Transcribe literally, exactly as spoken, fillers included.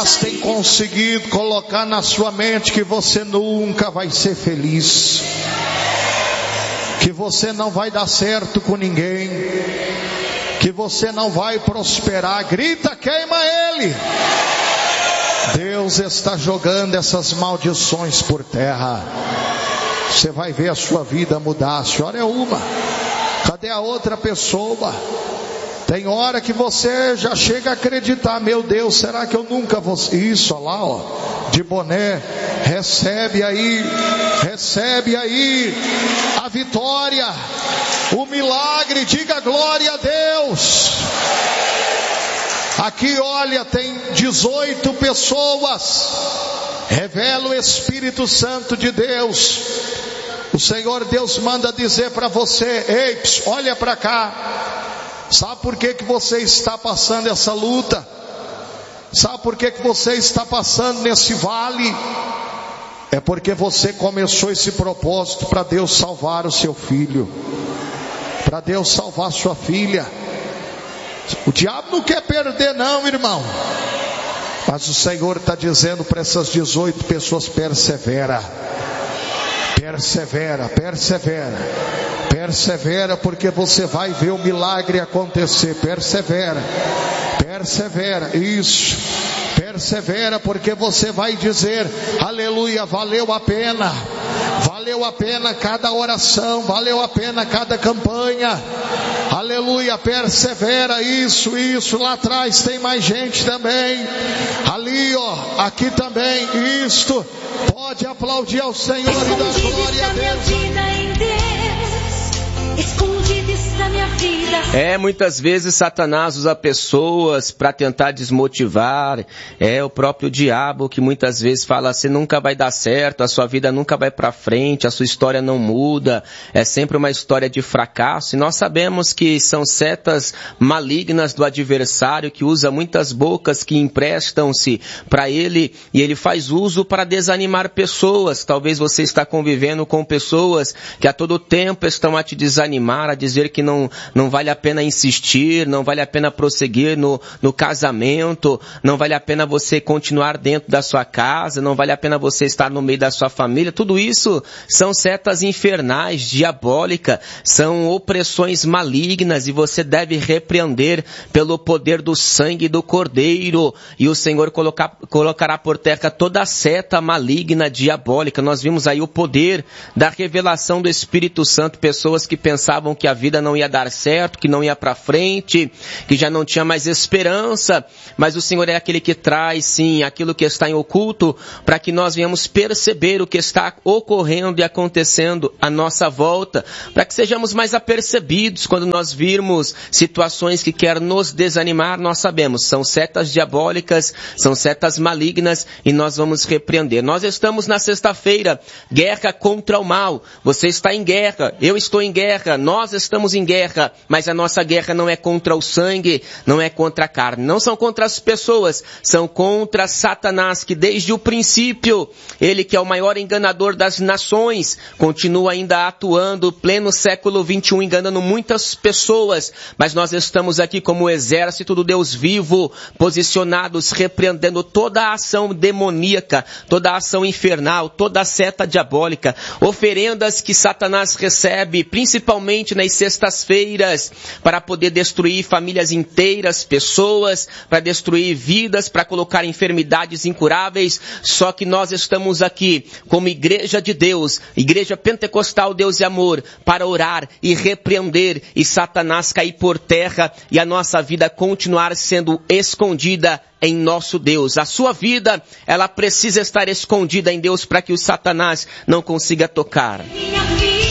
Satanás tem conseguido colocar na sua mente que você nunca vai ser feliz, que você não vai dar certo com ninguém, que você não vai prosperar. Grita, queima ele. Deus está jogando essas maldições por terra. Você vai ver a sua vida mudar. A senhora é uma, cadê a outra pessoa? Tem hora que você já chega a acreditar: meu Deus, será que eu nunca vou... Isso, olha lá, ó, de boné. Recebe aí, recebe aí a vitória, o milagre. Diga glória a Deus. Aqui, olha, tem dezoito pessoas. Revela o Espírito Santo de Deus. O Senhor Deus manda dizer para você: ei, ps, olha para cá. Sabe por que que você está passando essa luta? Sabe por que que você está passando nesse vale? É porque você começou esse propósito para Deus salvar o seu filho, para Deus salvar sua filha. O diabo não quer perder não, irmão. Mas o Senhor está dizendo para essas dezoito pessoas: persevera, persevera, persevera. Persevera, porque você vai ver o milagre acontecer. Persevera, persevera, isso. Persevera, porque você vai dizer: aleluia, valeu a pena. Valeu a pena cada oração, valeu a pena cada campanha. Aleluia, persevera, isso, isso. Lá atrás tem mais gente também. Ali, ó, aqui também, isto. Pode aplaudir ao Senhor e dar glória a Deus. Escondido está minha vida. É, muitas vezes Satanás usa pessoas para tentar desmotivar. É o próprio diabo que muitas vezes fala: você nunca vai dar certo, a sua vida nunca vai para frente, a sua história não muda, é sempre uma história de fracasso. E nós sabemos que são setas malignas do adversário, que usa muitas bocas que emprestam-se para ele, e ele faz uso para desanimar pessoas. Talvez você está convivendo com pessoas que a todo tempo estão a te desanimar, a dizer que não, não vale a pena insistir, não vale a pena prosseguir no, no casamento, não vale a pena você continuar dentro da sua casa, não vale a pena você estar no meio da sua família. Tudo isso são setas infernais, diabólicas, são opressões malignas, e você deve repreender pelo poder do sangue do Cordeiro, e o Senhor colocar, colocará por terra toda a seta maligna, diabólica. Nós vimos aí o poder da revelação do Espírito Santo, pessoas que pensavam que a vida não ia dar certo, que não ia para frente, que já não tinha mais esperança, mas o Senhor é aquele que traz, sim, aquilo que está em oculto, para que nós venhamos perceber o que está ocorrendo e acontecendo à nossa volta, para que sejamos mais apercebidos quando nós virmos situações que querem nos desanimar. Nós sabemos, são setas diabólicas, são setas malignas, e nós vamos repreender. Nós estamos na sexta-feira, guerra contra o mal. Você está em guerra, eu estou em guerra, nós estamos em guerra, mas a nossa guerra não é contra o sangue, não é contra a carne, não são contra as pessoas, são contra Satanás, que desde o princípio, ele que é o maior enganador das nações, continua ainda atuando, pleno século vinte e um, enganando muitas pessoas, mas nós estamos aqui como o exército do Deus vivo, posicionados, repreendendo toda a ação demoníaca, toda a ação infernal, toda a seta diabólica, oferendas que Satanás recebe, principalmente nas sextas-feiras, para poder destruir famílias inteiras, pessoas, para destruir vidas, para colocar enfermidades incuráveis. Só que nós estamos aqui como igreja de Deus, igreja pentecostal Deus e amor, para orar e repreender, e Satanás cair por terra, e a nossa vida continuar sendo escondida em nosso Deus. A sua vida, ela precisa estar escondida em Deus, para que o Satanás não consiga tocar. Minha vida.